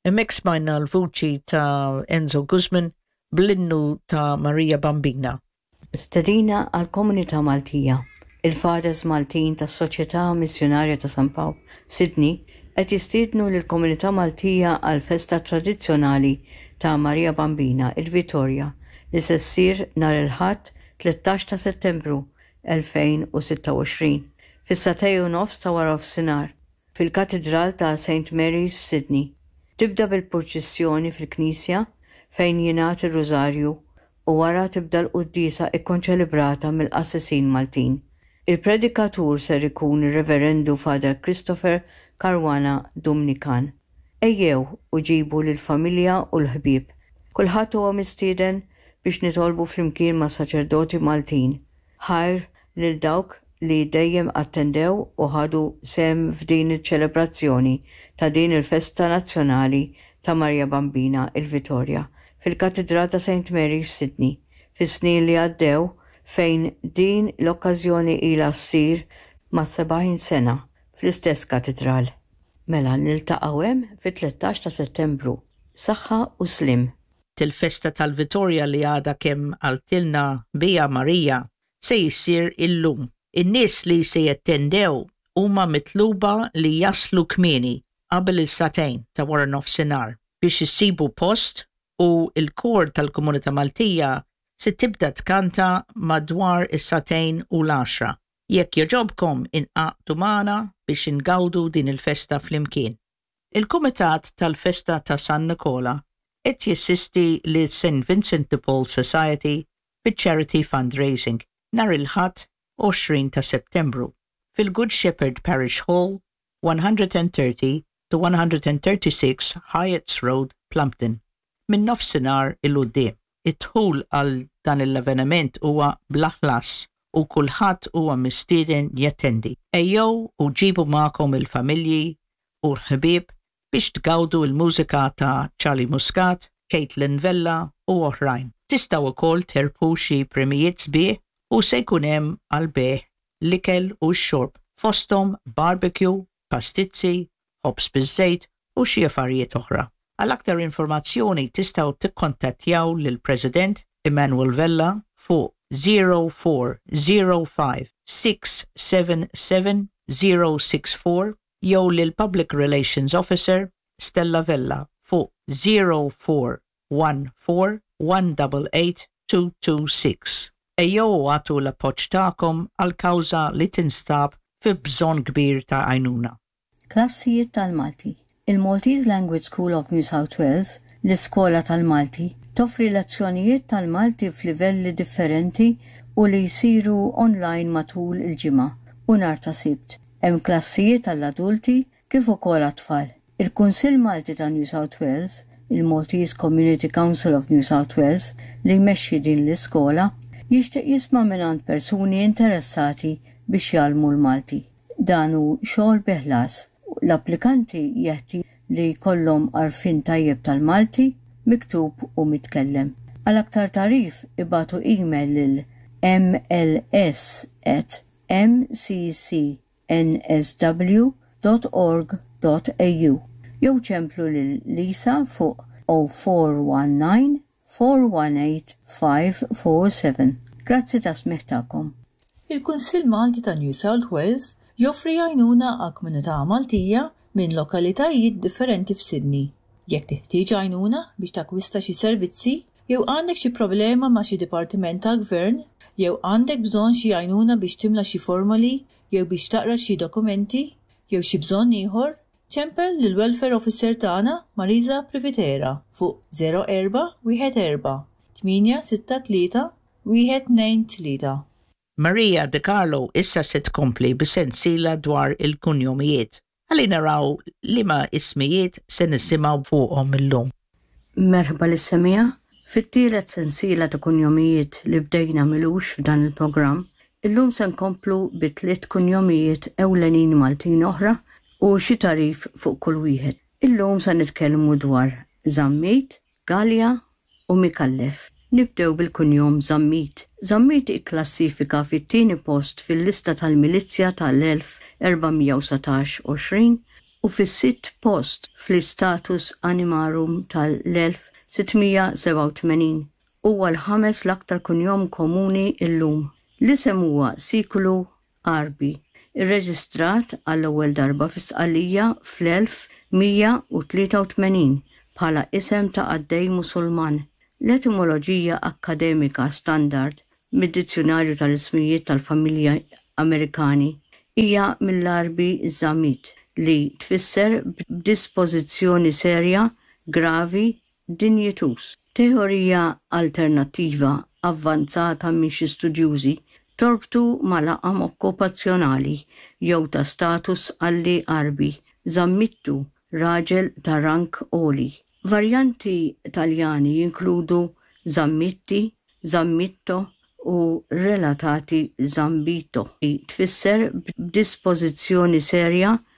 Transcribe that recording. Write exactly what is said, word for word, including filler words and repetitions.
Hemmhekk smajna l-vuċi ta' Enzo Guzman bl-innu ta' Maria Bambina. Stedina għal-Komunità Maltija. Il-Fathers Maltin tas-Soċjetà Missjonarja ta' San Pawl, Sydney, qed jistiednu lill-Komunità Maltija għall-festa tradizzjonali ta' Maria Bambina, il-Vittorja, li se ssir nhar il-Ħadd tlettax ta' Settembru elfejn u sitta u għoxrin fis-satej u nofs ta' wara f'sinar fil-Katedral ta' Saint Mary's f'Sydney. Tibda bil-proċessjoni fil-Knisja fejn jingħat ir-Rużarju u wara tibda l-qudiesa ikkonċelebrata mill-qassisin Maltin. Il-predikatur ser ikun ir-Reverendu Father Christopher Caruana Dominican. Ejjew u ġibu lill-familja u l-ħbieb. Kulħadd huwa mistieden biex nitolbu flimkien ma' saċerdoti Maltin. Ħajr lil dawk li dejjem attendew u ħadu sem f'din iċ-ċelebrazzjoni ta' din il-festa nazzjonali ta' Maria Bambina il-Vittorja fil-Katedral ta' Saint Mary's Sydney fis-snin li għaddew fejn din l-okkażjoni ilha ssir ma' sebgħin sena fl-istess katedral. Mela niltaqgħu hemm fit-tlettax ta' Settembru. Saħħa u slim. Il-festa tal-Vittorja li għadha kemm għaltilna bija Marija se jsir illum. In-nies li se jattendew huma mitluba li jaslu kmieni qabel is-satejn ta' wara nofsinhar biex issibu post u l-kor tal-Komunità Maltija se tibda tkanta madwar is-satejn u l-għaxra. Jekk joġobkom inqaqdu magħna biex ingawdu din il-festa flimkien. Il-Kumitat tal-Festa ta' San Nicola qed jassisti li Saint Vincent de Paul Society bit-charity fundraising nhar il-Ħadd għoxrin ta' Settembru fil-Good Shepherd Parish Hall, one thirty to one thirty-six Hyatt's Road, Plumpton. Min nofsinhar il-quddiem. It-dħul għal dan l-avveniment huwa bla ħlas u kulħadd huwa mistieden jattendi. Ejjew u ġibu magħkom il-familji u l-ħbieb biex tgawdu l-mużika ta' Charlie Muscat, Caitlin Vella u oħrajn. Tistgħu wkoll terpu xi premijiet sbieħ u se jkun hemm għall-beħ, l-ikel u x-xorb fosthom barbecue, pastizzi, ħobs biż-żejt u xi affarijiet oħra. Għal aktar informazzjoni tistgħu tikkontattjaw lill-President Emmanuel Vella fuq zero four zero five six seven seven zero six four jew lill-Public Relations Officer Stella Vella fuq zero four one four one eight eight two two six. Ejjew għatu l-appoġġ tagħkom għall-kawża li tinstab fi bżonn kbir ta' għajnuna. Klassijiet tal-Malti. Il-Maltese Language School of New South Wales, l-Iskola tal-Malti, toffri lezzjonijiet tal-Malti f'livelli differenti u li jsiru online matul il-ġimgħa u nhar ta' Sibt. Hemm klassijiet tal-adulti kif ukoll għat-tfal. Il-Kunsill Malti ta' New South Wales, il-Maltese Community Council of New South Wales, li jmexxi din l-iskola, jixtieq jisma' mingħand persuni interessati biex jgħallmu l-Malti. Dan hu xogħol beħlas. L-applikanti jeħtieġ li jkollhom għarfien tajjeb tal-Malti miktub u mitkellem. Għal aktar tarif ibatu email lil m l s at m c c n s w dot org dot a u jew ċemplu lil Lisa fuq zero four one nine four one eight five four seven. Grazzi ta' smeħtakom. Il-Kunsill Malti ta' New South Wales joffri għajnuna għal komunità Maltija minn lokalitajiet differenti f'Sydney. Jekk teħtieġ għajnuna biex takwista xi servizzi, jew għandek xi problema ma' xi dipartiment ta' gvern, jew għandek bżonn xi għajnuna biex timla xi formuli, jew biex taqra xi dokumenti, jew xi bżonn ieħor, ċempel lill-Welfare Officer tagħna Marisa Privitera fuq zero erba' wieħed erba' tminja sitta tlieta wieħed tnejn tlieta. Maria De Carlo issa se tkompli b'sensiela dwar il-kunjomijiet. Ħalli naraw liema ismijiet se nisimgħu fuqhom illum. Merħba lis-semija, fit-tielet sensiela ta' kunjomijiet li bdejna milux f'dan il-programm, illum se nkomplu bi tliet kunjomijiet ewlenin Maltin oħra u xi tarif fuq kull wieħed. Illum se nitkellmu dwar Zammit, Galja u Mikallef. Nibdew bil-kunjom Zammit. Zammit ikklassifika fit-tieni post fil-lista tal-Milizja tal-elf erba'mija u satax għoxrin u fis-sitt post fl-istatus animarum tal-elf sittmija seba' u tmenin. Huwa l-ħames l-aktar kunjom komuni illum. L-isem huwa Siklu Arbi, irreġistrat għall-ewwel darba fis-Sqallija fl-elf mija u tlieta u tmenin bħala isem ta' Għaddej Musulman. L-etimoloġija akkademika standard mid-Dizzjonarju tal-Ismijiet tal-Familja Amerikani hija mill-Arbi Żamit li tfisser b'dispożizzjoni serja, gravi, dinjitus. Teorija alternattiva avvanzata minn xi studjużi torbtu ma' laqam okkupazzjonali jew ta' status għalli Arbi, Zammittu, raġel ta' rank oli. Varjanti Taljani jinkludu Zammitti, Zammitto u relatati Zambito li tfisser b'dispożizzjoni serja,